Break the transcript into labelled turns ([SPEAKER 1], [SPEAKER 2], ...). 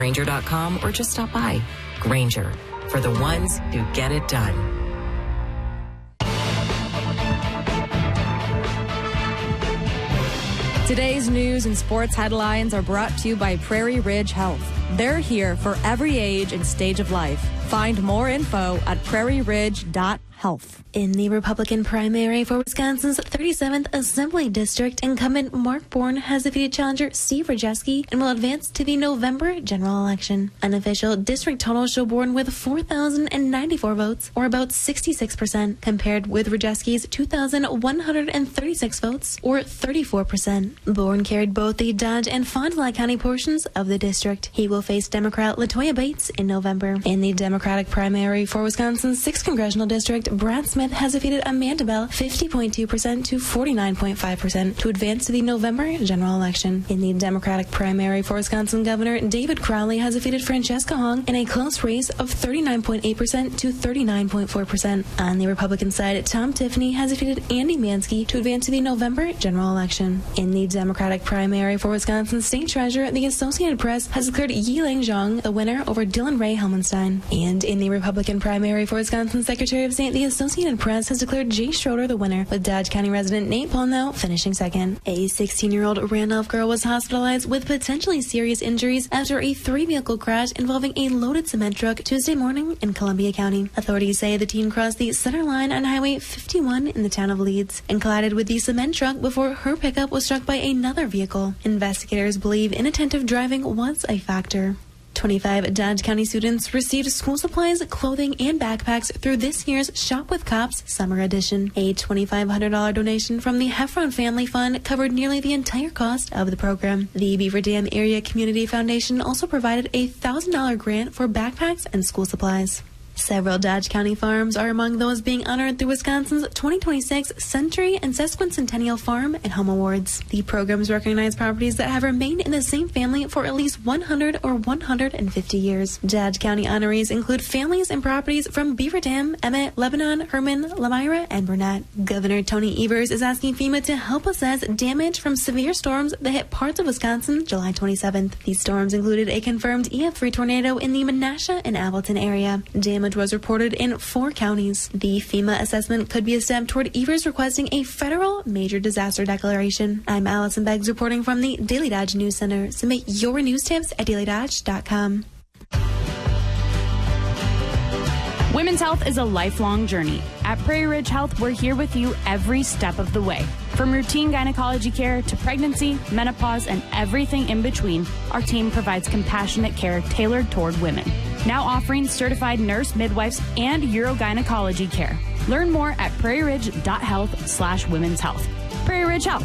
[SPEAKER 1] Grainger.com or just stop by. Grainger, for the ones who get it done.
[SPEAKER 2] Today's news and sports headlines are brought to you by Prairie Ridge Health. They're here for every age and stage of life. Find more info at prairieridge.health.
[SPEAKER 3] In the Republican primary for Wisconsin's 37th Assembly District, incumbent Mark Bourne has defeated challenger Steve Rajewski and will advance to the November general election. Unofficial district totals show Bourne with 4,094 votes, or about 66%, compared with Rajewski's 2,136 votes, or 34%. Bourne carried both the Dodge and Fond du Lac County portions of the district. He will face Democrat Latoya Bates in November. In the Democratic primary for Wisconsin's 6th Congressional District, Brad Smith has defeated Amanda Bell 50.2% to 49.5% to advance to the November general election. In the Democratic primary for Wisconsin Governor, David Crowley has defeated Francesca Hong in a close race of 39.8% to 39.4%. On the Republican side, Tom Tiffany has defeated Andy Mansky to advance to the November general election. In the Democratic primary for Wisconsin State Treasurer, the Associated Press has declared Yilang Zhang the winner over Dylan Ray Helmenstein. And in the Republican primary for Wisconsin Secretary of State, the Associated Press has declared Jay Schroeder the winner, with Dodge County resident Nate Polnow finishing second. A 16-year-old Randolph girl was hospitalized with potentially serious injuries after a 3-vehicle crash involving a loaded cement truck Tuesday morning in Columbia County. Authorities say the teen crossed the center line on Highway 51 in the town of Leeds and collided with the cement truck before her pickup was struck by another vehicle. Investigators believe inattentive driving was a factor. 25 Dodge County students received school supplies, clothing, and backpacks through this year's Shop with Cops Summer Edition. A $2,500 donation from the Heffron Family Fund covered nearly the entire cost of the program. The Beaver Dam Area Community Foundation also provided a $1,000 grant for backpacks and school supplies. Several Dodge County farms are among those being honored through Wisconsin's 2026 Century and Sesquicentennial Farm and Home Awards. The programs recognize properties that have remained in the same family for at least 100 or 150 years. Dodge County honorees include families and properties from Beaver Dam, Emmett, Lebanon, Herman, Lamira, and Burnett. Governor Tony Evers is asking FEMA to help assess damage from severe storms that hit parts of Wisconsin July 27th. These storms included a confirmed EF3 tornado in the Menasha and Appleton area. Damage was reported in 4 counties. The FEMA assessment could be a step toward Evers requesting a federal major disaster declaration. I'm Allison Beggs reporting from the Daily Dodge News Center. Submit your news tips at dailydodge.com.
[SPEAKER 4] Women's health is a lifelong journey. At Prairie Ridge Health, we're here with you every step of the way. From routine gynecology care to pregnancy, menopause, and everything in between, our team provides compassionate care tailored toward women. Now offering certified nurse, midwives, and urogynecology care. Learn more at prairieridge.health/women's health. Prairie Ridge Health,